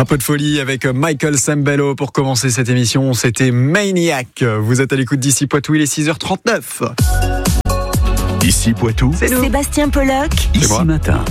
Un peu de folie avec Michael Sembello pour commencer cette émission. C'était Maniac. Vous êtes à l'écoute d'ici Poitou, il est 6h39. Ici Poitou, C'est Sébastien Pollock. ici matin.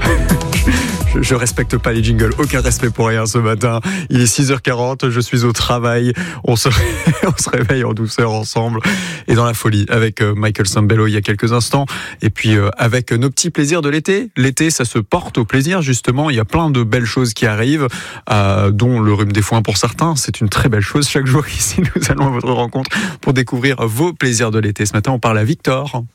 Je respecte pas les jingles, aucun respect pour rien ce matin. Il est 6h40, je suis au travail. On se réveille en douceur ensemble et dans la folie avec Michael Sembello il y a quelques instants. Et puis avec nos petits plaisirs de l'été. L'été, ça se porte au plaisir justement. Il y a plein de belles choses qui arrivent, dont le rhume des foins pour certains. C'est une très belle chose. Chaque jour ici, nous allons à votre rencontre pour découvrir vos plaisirs de l'été. Ce matin, on parle à Victor.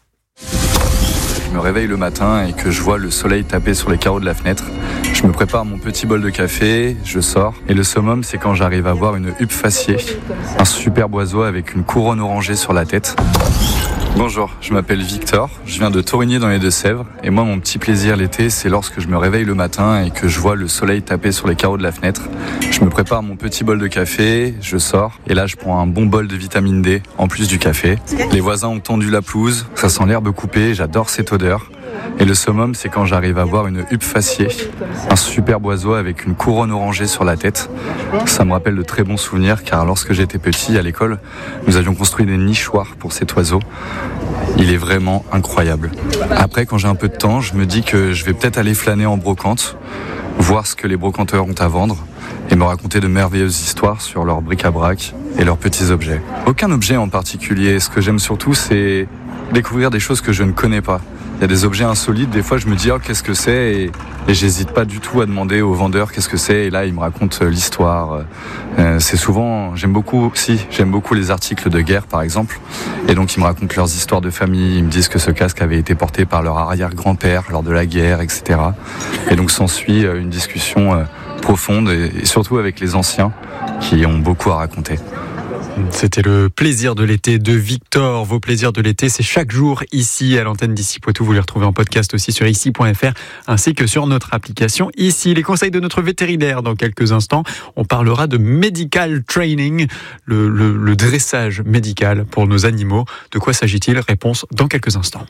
Je me réveille le matin et que je vois le soleil taper sur les carreaux de la fenêtre. Je me prépare mon petit bol de café, je sors. Et le summum, c'est quand j'arrive à voir une huppe faciée, un superbe oiseau avec une couronne orangée sur la tête. Bonjour, je m'appelle Victor, je viens de Torigné dans les Deux-Sèvres. Et moi, mon petit plaisir l'été, c'est lorsque je me réveille le matin et que je vois le soleil taper sur les carreaux de la fenêtre. Je me prépare mon petit bol de café, je sors. Et là, je prends un bon bol de vitamine D, en plus du café. Les voisins ont tendu la pelouse, ça sent l'herbe coupée, j'adore cette odeur. Et le summum, c'est quand j'arrive à voir une huppe faciée, un superbe oiseau avec une couronne orangée sur la tête. Ça me rappelle de très bons souvenirs, car lorsque j'étais petit à l'école, nous avions construit des nichoirs pour cet oiseau. Il est vraiment incroyable. Après, quand j'ai un peu de temps, je me dis que je vais peut-être aller flâner en brocante, voir ce que les brocanteurs ont à vendre et me raconter de merveilleuses histoires sur leurs bric-à-brac et leurs petits objets. Aucun objet en particulier. Ce que j'aime surtout, c'est découvrir des choses que je ne connais pas. Il y a des objets insolites, des fois je me dis qu'est-ce que c'est et j'hésite pas du tout à demander au vendeur qu'est-ce que c'est et là il me raconte l'histoire. C'est souvent, j'aime beaucoup les articles de guerre par exemple et donc ils me racontent leurs histoires de famille, ils me disent que ce casque avait été porté par leur arrière-grand-père lors de la guerre, etc. Et donc s'ensuit une discussion profonde et surtout avec les anciens qui ont beaucoup à raconter. C'était le plaisir de l'été de Victor. Vos plaisirs de l'été, c'est chaque jour ici à l'antenne d'Ici Poitou. Vous les retrouvez en podcast aussi sur ici.fr ainsi que sur notre application Ici. Les conseils de notre vétérinaire dans quelques instants. On parlera de medical training, le dressage médical pour nos animaux. De quoi s'agit-il? Réponse dans quelques instants.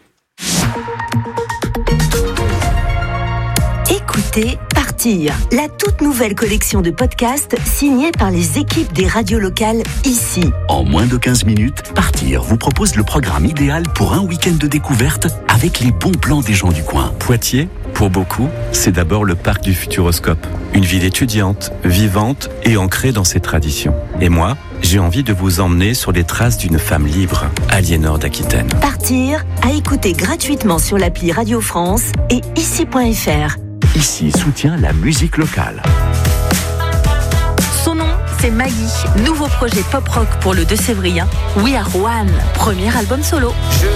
Écoutez Partir, la toute nouvelle collection de podcasts signée par les équipes des radios locales ici. En moins de 15 minutes, Partir vous propose le programme idéal pour un week-end de découverte avec les bons plans des gens du coin. Poitiers, pour beaucoup, c'est d'abord le parc du Futuroscope. Une ville étudiante, vivante et ancrée dans ses traditions. Et moi, j'ai envie de vous emmener sur les traces d'une femme libre, Aliénor d'Aquitaine. Partir, à écouter gratuitement sur l'appli Radio France et ici.fr. Ici soutient la musique locale. Son nom, c'est Maggie. Nouveau projet pop-rock pour le Deux-Sévrien. We Are One, premier album solo.